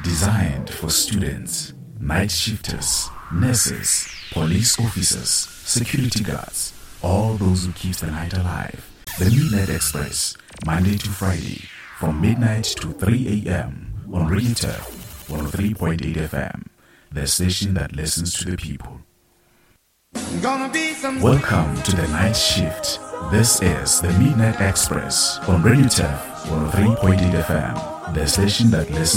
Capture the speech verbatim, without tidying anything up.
Designed for students, night shifters, nurses, police officers, security guards, all those who keep the night alive. The Midnight Express, Monday to Friday, from midnight to three a m on Radio Turf one oh three point eight F M, the station that listens to the people. Welcome to the night shift. This is the Midnight Express on Radio Turf one oh three point eight F M, the station that listens